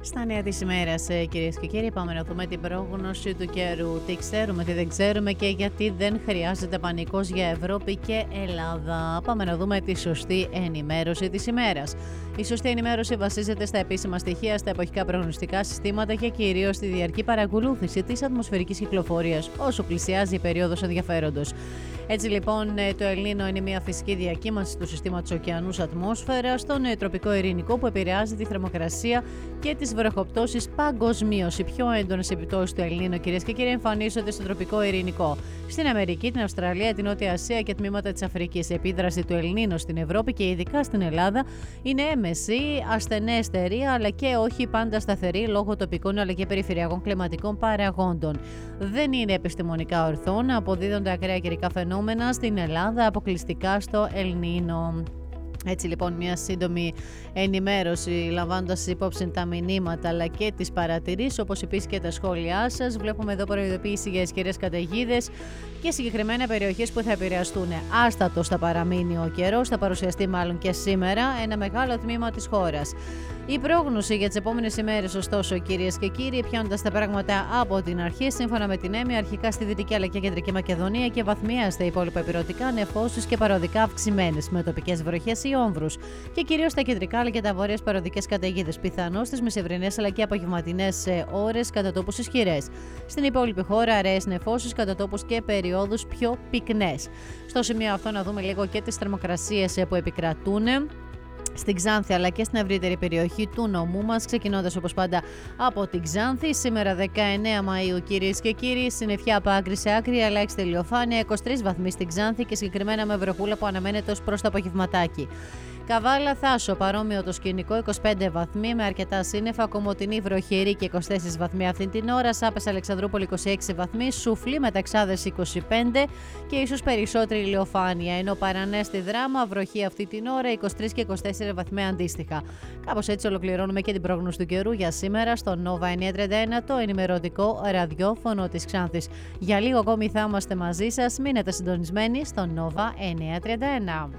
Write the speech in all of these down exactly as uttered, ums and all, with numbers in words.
Στα νέα της ημέρας, κυρίες και κύριοι, πάμε να δούμε την πρόγνωση του καιρού. Τι ξέρουμε, τι δεν ξέρουμε και γιατί δεν χρειάζεται πανικός για Ευρώπη και Ελλάδα. Πάμε να δούμε τη σωστή ενημέρωση της ημέρας. Η σωστή ενημέρωση βασίζεται στα επίσημα στοιχεία, στα εποχικά προγνωστικά συστήματα και κυρίως στη διαρκή παρακολούθηση της ατμοσφαιρικής κυκλοφορίας όσο πλησιάζει η περίοδος ενδιαφέροντος. Έτσι λοιπόν, το Ελνίνο είναι μια φυσική διακύμανση του συστήματος ωκεανούς ατμόσφαιρας στον τροπικό ειρηνικό που επηρεάζει τη θερμοκρασία και τις βροχοπτώσεις παγκοσμίως. Οι πιο έντονες επιπτώσεις του Ελνίνο, κυρίες και κύριοι, εμφανίζονται στον τροπικό ειρηνικό. Στην Αμερική, την Αυστραλία, την Νότια Ασία και τμήματα της Αφρικής. Η επίδραση του Ελνίνο στην Ευρώπη και ειδικά στην Ελλάδα είναι έμεση, ασθενέστερη, αλλά και όχι πάντα σταθερή λόγω τοπικών αλλά και περιφερειακών κλιματικών παραγόντων. Δεν είναι επιστημονικά ορθό να αποδίδονται ακραία καιρικά φαινόμενα στην Ελλάδα αποκλειστικά στο Ελνίνο. Έτσι λοιπόν, μια σύντομη ενημέρωση λαμβάνοντας υπόψη τα μηνύματα αλλά και τις παρατηρήσεις, όπως επίσης και τα σχόλιά σας. Βλέπουμε εδώ προειδοποίηση για ισχυρές καταιγίδες και συγκεκριμένα περιοχές που θα επηρεαστούν. Άστατος θα παραμείνει ο καιρός, θα παρουσιαστεί μάλλον και σήμερα ένα μεγάλο τμήμα της χώρας. Η πρόγνωση για τις επόμενες ημέρες, ωστόσο, κυρίες και κύριοι, πιάνοντας τα πράγματα από την αρχή, σύμφωνα με την ΕΜΗ, αρχικά στη Δυτική αλλά και Κεντρική Μακεδονία και βαθμία στα υπόλοιπα ηπειρωτικά, νεφώσεις και παροδικά αυξημένες, με τοπικές βροχές ή όμβρους. Και κυρίως στα κεντρικά αλλά και τα βόρειες παροδικές καταιγίδες, πιθανώς στις μεσημβρινές αλλά και απογευματινές ώρες, κατά τόπους ισχυρές. Στην υπόλοιπη χώρα, αραιές νεφώσεις, κατά τόπους και περιόδους πιο πυκνές. Στο σημείο αυτό, να δούμε λίγο και τις θερμοκρασίες που επικρατούν στην Ξάνθη αλλά και στην ευρύτερη περιοχή του νομού μας, ξεκινώντας όπως πάντα από την Ξάνθη. Σήμερα δεκαεννέα Μαΐου, κυρίες και κύριοι, συννεφιά από άκρη σε άκρη, ελάχιστη ηλιοφάνεια, είκοσι τρεις βαθμοί στην Ξάνθη και συγκεκριμένα με βροχούλα που αναμένεται ως προς το απογευματάκι. Καβάλα, Θάσο, παρόμοιο το σκηνικό, είκοσι πέντε βαθμοί με αρκετά σύννεφα. Κομοτηνή, βροχερή και είκοσι τέσσερις βαθμοί αυτή την ώρα. Σάπες, Αλεξανδρούπολη, είκοσι έξι βαθμοί. Σουφλή, Μεταξάδες, είκοσι πέντε και ίσως περισσότερη ηλιοφάνεια. Ενώ Παρανέστη, Δράμα, βροχή αυτή την ώρα, είκοσι τρεις και είκοσι τέσσερα βαθμοί αντίστοιχα. Κάπως έτσι ολοκληρώνουμε και την πρόγνωση του καιρού για σήμερα στο Nova εννιακόσια τριάντα ένα, το ενημερωτικό ραδιόφωνο της Ξάνθης. Για λίγο ακόμη θα είμαστε μαζί σας. Μείνετε συντονισμένοι στο Nova εννιακόσια τριάντα ένα.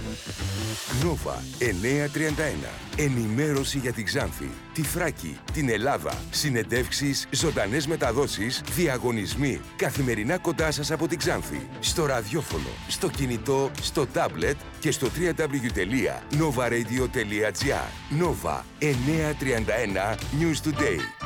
Nova εννιακόσια τριάντα ένα. Ενημέρωση για την Ξάνθη, τη Θράκη, την Ελλάδα. Συνεντεύξεις, ζωντανές μεταδόσεις, διαγωνισμοί. Καθημερινά κοντά σας από την Ξάνθη. Στο ραδιόφωνο, στο κινητό, στο τάμπλετ και στο double-u double-u double-u τελεία nova radio τελεία gr. Nova εννιακόσια τριάντα ένα News Today.